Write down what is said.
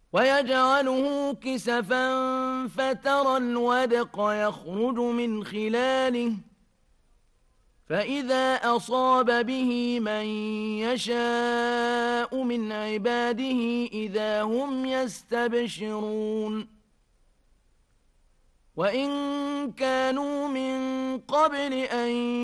ويجعله كسفا فترى الودق يخرج من خلاله فإذا أصاب به من يشاء من عباده إذا هم يستبشرون وإن كانوا من قبل أن